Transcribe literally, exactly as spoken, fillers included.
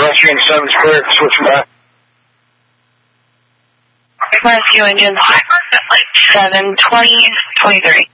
Rescue seven squared, switching back. Rescue engine seven twenty twenty-three.